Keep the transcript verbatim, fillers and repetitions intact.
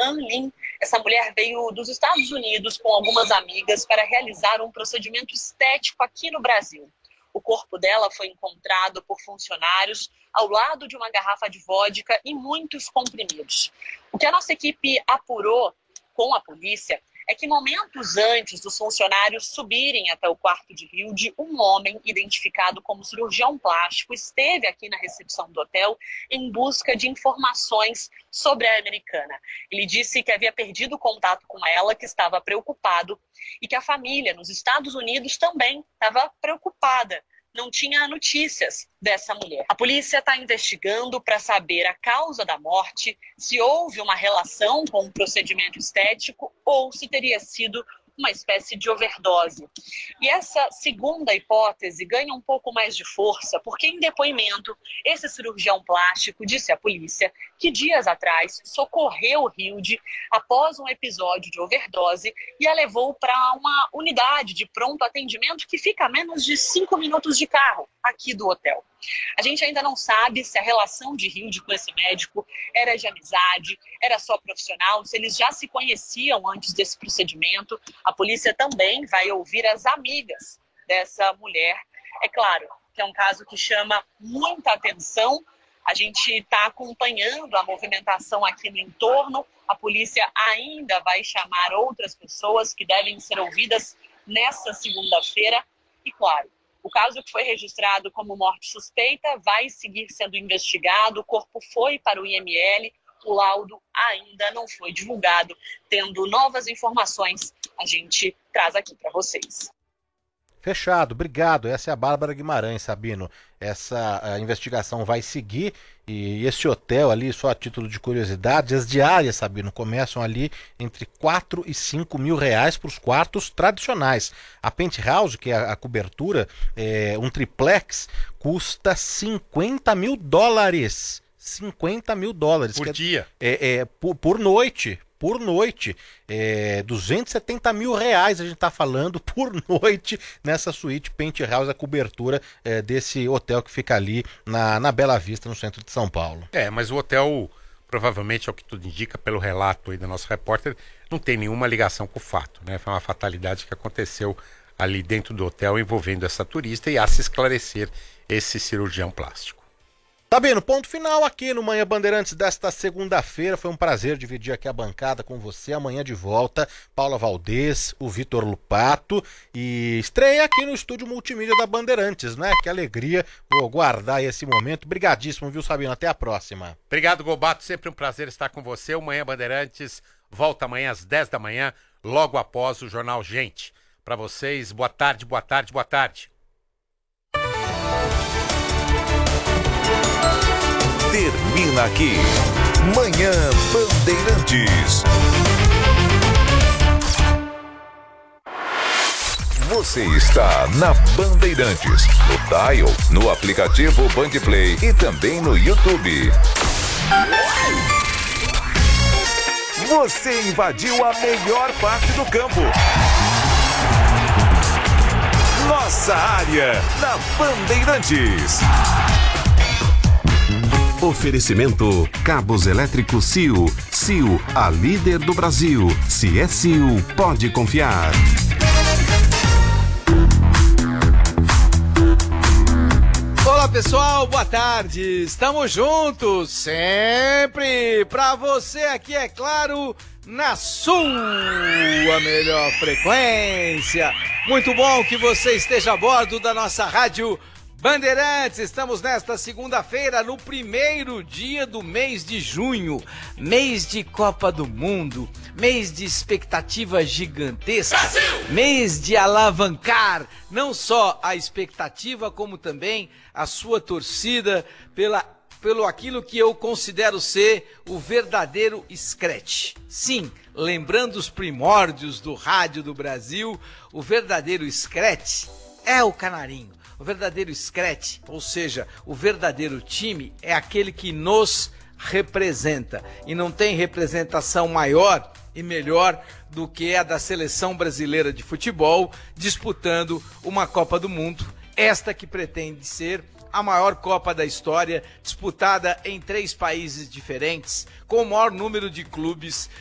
An Lin. Essa mulher veio dos Estados Unidos com algumas amigas para realizar um procedimento estético aqui no Brasil. O corpo dela foi encontrado por funcionários ao lado de uma garrafa de vodka e muitos comprimidos. O que a nossa equipe apurou com a polícia é que momentos antes dos funcionários subirem até o quarto de Hilde, um homem identificado como cirurgião plástico esteve aqui na recepção do hotel em busca de informações sobre a americana. Ele disse que havia perdido contato com ela, que estava preocupado e que a família nos Estados Unidos também estava preocupada. Não tinha notícias dessa mulher. A polícia está investigando para saber a causa da morte, se houve uma relação com o procedimento estético ou se teria sido uma espécie de overdose. E essa segunda hipótese ganha um pouco mais de força, porque em depoimento, esse cirurgião plástico disse à polícia que dias atrás socorreu Hilde após um episódio de overdose e a levou para uma unidade de pronto atendimento que fica a menos de cinco minutos de carro aqui do hotel. A gente ainda não sabe se a relação de Hilde com esse médico era de amizade, era só profissional, se eles já se conheciam antes desse procedimento. A polícia também vai ouvir as amigas dessa mulher. É claro que é um caso que chama muita atenção. A gente está acompanhando a movimentação aqui no entorno. A polícia ainda vai chamar outras pessoas que devem ser ouvidas nesta segunda-feira. E claro, o caso que foi registrado como morte suspeita vai seguir sendo investigado. O corpo foi para o I M L. O laudo ainda não foi divulgado. Tendo novas informações, a gente traz aqui para vocês. Fechado, obrigado. Essa é a Bárbara Guimarães, Sabino. Essa a investigação vai seguir e esse hotel ali, só a título de curiosidade, as diárias, Sabino, começam ali entre quatro e cinco mil reais para os quartos tradicionais. A penthouse, que é a, a cobertura, é, um triplex, custa cinquenta mil dólares. cinquenta mil dólares. Por dia? É, é, por, por noite. Por noite, é, duzentos e setenta mil reais a gente está falando por noite nessa suíte penthouse, a cobertura é, desse hotel que fica ali na, na Bela Vista, no centro de São Paulo. É, mas o hotel, provavelmente, é o que tudo indica, pelo relato aí do nosso repórter, não tem nenhuma ligação com o fato, né? Foi uma fatalidade que aconteceu ali dentro do hotel envolvendo essa turista e a se esclarecer esse cirurgião plástico. Sabino, ponto final aqui no Manhã Bandeirantes desta segunda-feira. Foi um prazer dividir aqui a bancada com você. Amanhã de volta, Paula Valdez, o Vitor Lupato e estreia aqui no estúdio multimídia da Bandeirantes, né? Que alegria, vou guardar esse momento. Brigadíssimo, viu, Sabino? Até a próxima. Obrigado, Gobato. Sempre um prazer estar com você. O Manhã Bandeirantes volta amanhã às dez da manhã, logo após o Jornal Gente. Para vocês, boa tarde, boa tarde, boa tarde. Termina aqui, Manhã Bandeirantes. Você está na Bandeirantes, no Dial, no aplicativo Bandplay e também no YouTube. Você invadiu a melhor parte do campo. Nossa área, na Bandeirantes. Oferecimento Cabos Elétricos C I U. C I U, a líder do Brasil. Se é C I U, pode confiar. Olá pessoal, boa tarde. Estamos juntos sempre pra você aqui, é claro, na sua melhor frequência. Muito bom que você esteja a bordo da nossa rádio Bandeirantes. Estamos nesta segunda-feira, no primeiro dia do mês de junho, mês de Copa do Mundo, mês de expectativa gigantesca, Brasil! Mês de alavancar não só a expectativa, como também a sua torcida pela, pelo aquilo que eu considero ser o verdadeiro scratch. Sim, lembrando os primórdios do rádio do Brasil, o verdadeiro scratch é o Canarinho. O verdadeiro scratch, ou seja, o verdadeiro time, é aquele que nos representa. E não tem representação maior e melhor do que a da seleção brasileira de futebol disputando uma Copa do Mundo, esta que pretende ser a maior Copa da história, disputada em três países diferentes, com o maior número de clubes